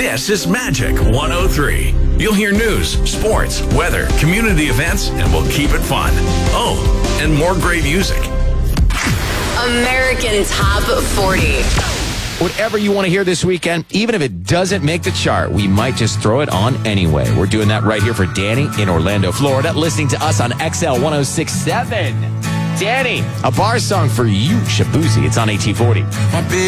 This is Magic 103. You'll hear news, sports, weather, community events, and we'll keep it fun. Oh, and more great music. American Top 40. Whatever you want to hear this weekend, even if it doesn't make the chart, we might just throw it on anyway. We're doing that right here for Danny in Orlando, Florida, listening to us on XL 106.7. Danny, a bar song for you, Shabuzi. It's on AT40.